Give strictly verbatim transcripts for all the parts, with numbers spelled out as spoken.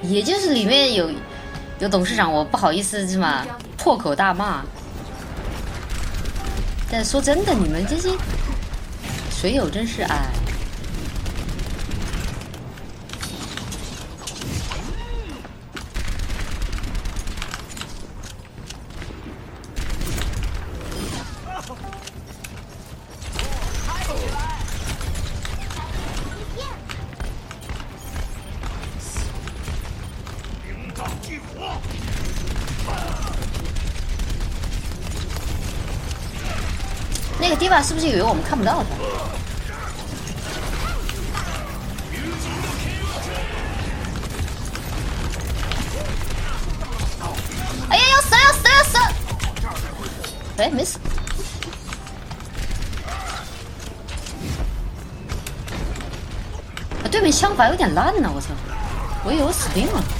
也就是里面有有董事长，我不好意思是吗？破口大骂。但说真的，你们这些水友真是哎。那个 Diva 是不是以为我们看不到他？哎呀，要死要死要死！哎，没死。啊，对面枪法有点烂呢，我操！我以为我死定了。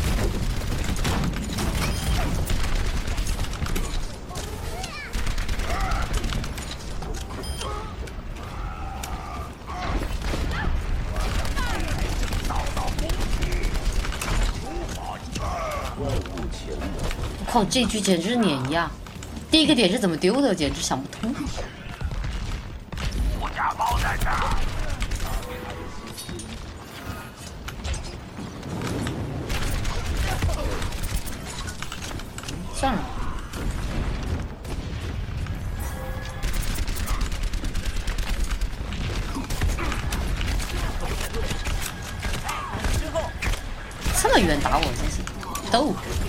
靠，这局简直是碾压！第一个点是怎么丢的，简直想不通。护甲包在这儿。算了。这么远打我，真是逗。